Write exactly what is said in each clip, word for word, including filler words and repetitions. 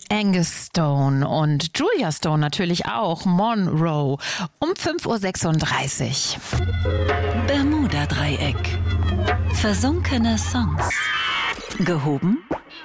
Angus Stone und Julia Stone natürlich auch, Monroe, um fünf Uhr sechsunddreißig. Bermuda-Dreieck. Versunkene Songs. Gehoben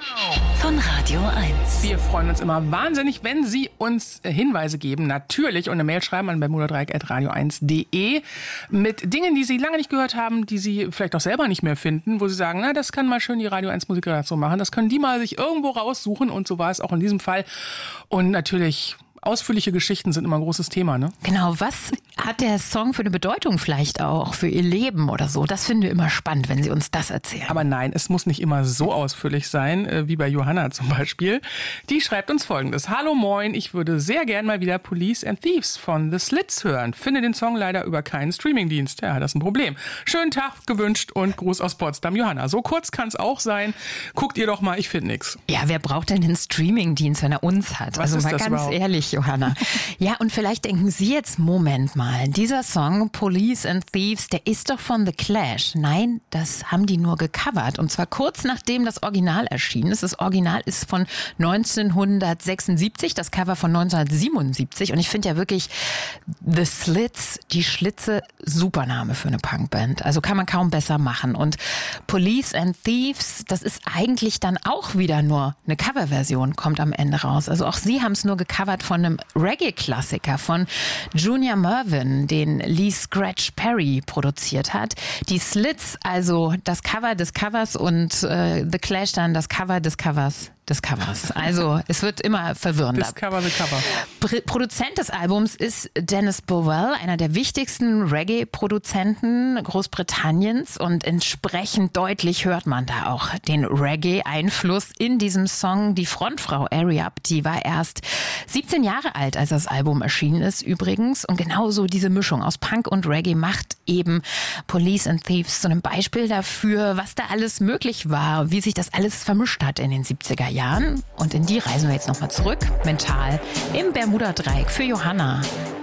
von Radio eins. Wir freuen uns immer wahnsinnig, wenn Sie uns Hinweise geben, natürlich, und eine Mail schreiben an bermudadreieck at radio eins punkt de mit Dingen, die Sie lange nicht gehört haben, die Sie vielleicht auch selber nicht mehr finden, wo Sie sagen, na, das kann mal schön die Radio eins Musikredaktion machen, das können die mal sich irgendwo raussuchen, und so war es auch in diesem Fall. Und natürlich, ausführliche Geschichten sind immer ein großes Thema, ne? Genau, was hat der Song für eine Bedeutung vielleicht auch für Ihr Leben oder so? Das finden wir immer spannend, wenn Sie uns das erzählen. Aber nein, es muss nicht immer so ausführlich sein, äh, wie bei Johanna zum Beispiel. Die schreibt uns Folgendes. Hallo, moin, ich würde sehr gern mal wieder Police and Thieves von The Slits hören. Finde den Song leider über keinen Streamingdienst. Ja, das ist ein Problem. Schönen Tag gewünscht und Gruß aus Potsdam, Johanna. So kurz kann es auch sein. Guckt ihr doch mal, ich finde nichts. Ja, wer braucht denn den Streamingdienst, wenn er uns hat? Was also ist mal das ganz überhaupt? ehrlich, Johanna. Ja, und vielleicht denken Sie jetzt, Moment mal, dieser Song Police and Thieves, der ist doch von The Clash. Nein, das haben die nur gecovert, und zwar kurz nachdem das Original erschienen ist. Das Original ist von neunzehnhundertsechsundsiebzig, das Cover von neunzehnhundertsiebenundsiebzig, und ich finde ja wirklich The Slits, die Schlitze, super Name für eine Punkband. Also kann man kaum besser machen. Und Police and Thieves, das ist eigentlich dann auch wieder nur eine Coverversion, kommt am Ende raus. Also auch sie haben es nur gecovert von einem Reggae-Klassiker von Junior Murvin, den Lee Scratch Perry produziert hat. Die Slits, also das Cover des Covers, und äh, The Clash dann das Cover des Covers des Covers. Also es wird immer verwirrender. Discover the Cover. Pr- Produzent des Albums ist Dennis Bowell, einer der wichtigsten Reggae-Produzenten Großbritanniens, und entsprechend deutlich hört man da auch den Reggae-Einfluss in diesem Song. Die Frontfrau Ariab, die war erst siebzehn Jahre alt, als das Album erschienen ist übrigens, und genauso diese Mischung aus Punk und Reggae macht eben Police and Thieves zu einem Beispiel dafür, was da alles möglich war, wie sich das alles vermischt hat in den siebziger Jahren. Und in die reisen wir jetzt nochmal zurück, mental, im Bermuda-Dreieck für Johanna.